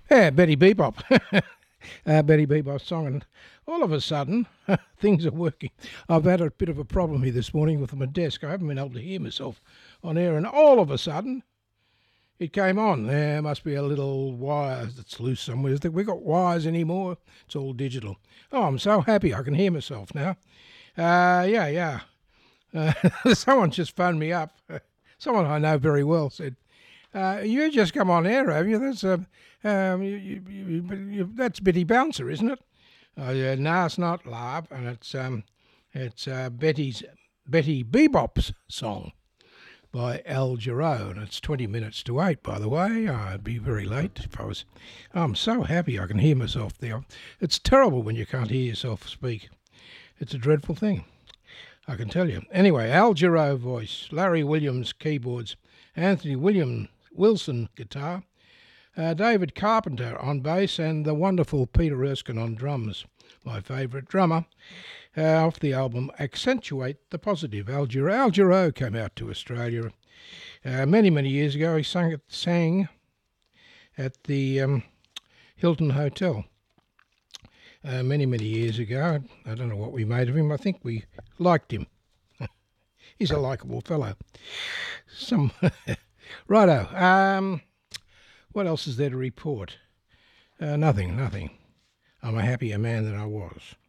Yeah, Betty Bebop. Betty Bebop song, and all of a sudden, things are working. I've had a bit of a problem here this morning with my desk. I haven't been able to hear myself on air, and all of a sudden, it came on. There must be a little wire that's loose somewhere. Have we got wires anymore? It's all digital. Oh, I'm so happy I can hear myself now. Yeah. Someone just phoned me up. Someone I know very well said, "You just come on air, have you? That's Betty Bouncer, isn't it?" Yeah, no, it's not, love, and it's Betty Bebop's song by Al Jarreau, and it's 20 minutes to 8, by the way. I'd be very late if I was. I'm so happy I can hear myself there. It's terrible when you can't hear yourself speak. It's a dreadful thing, I can tell you. Anyway, Al Jarreau voice, Larry Williams keyboards, Anthony Wilson guitar, David Carpenter on bass, and the wonderful Peter Erskine on drums, my favourite drummer, off the album Accentuate the Positive. Al Jarreau came out to Australia many, many years ago. He sang at the Hilton Hotel many, many years ago. I don't know what we made of him. I think we liked him. He's a likeable fellow. Righto. What else is there to report? Nothing. I'm a happier man than I was.